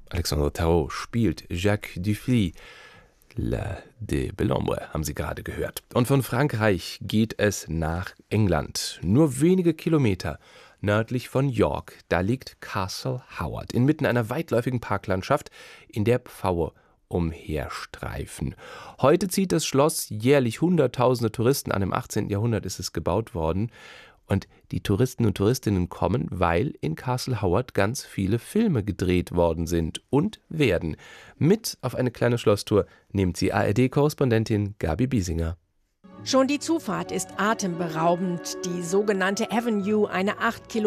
Alexandre Tarot spielt Jacques Dufy. La de Belombre haben Sie gerade gehört. Und von Frankreich geht es nach England. Nur wenige Kilometer nördlich von York, da liegt Castle Howard, inmitten einer weitläufigen Parklandschaft, in der Pfaue umherstreifen. Heute zieht das Schloss jährlich Hunderttausende Touristen an. Im 18. Jahrhundert ist es gebaut worden. Und die Touristen und Touristinnen kommen, weil in Castle Howard ganz viele Filme gedreht worden sind und werden. Mit auf eine kleine Schlosstour nimmt sie ARD-Korrespondentin Gabi Biesinger. Schon die Zufahrt ist atemberaubend. Die sogenannte Avenue, eine 8 Kilometer